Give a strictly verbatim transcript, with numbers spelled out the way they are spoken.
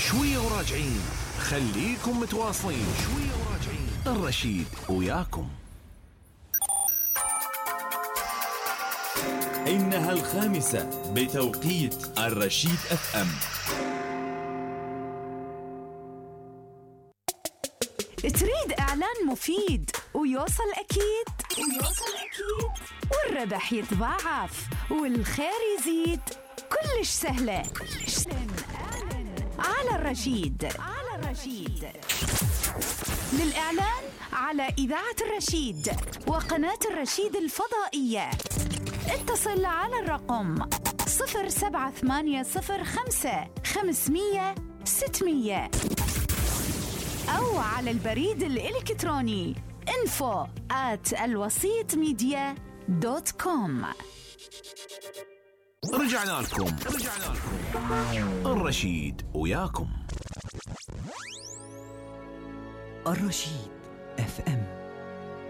شوية وراجعين، خليكم متواصلين. شوية وراجعين، الرشيد وياكم. إنها الخامسة بتوقيت الرشيد اف ام. تريد إعلان مفيد ويوصل أكيد ويوصل أكيد والربح يتضاعف والخير يزيد؟ كلش سهلة، كلش سهلة. على الرشيد، على الرشيد للإعلان على إذاعة الرشيد وقناة الرشيد الفضائية. اتصل على الرقم صفر سبعة ثمانية صفر خمسة خمسمية ستمية أو على البريد الإلكتروني info at الوسيط ميديا دوت كوم. رجعنا لكم، رجعنا لكم. الرشيد وياكم. الرشيد اف ام.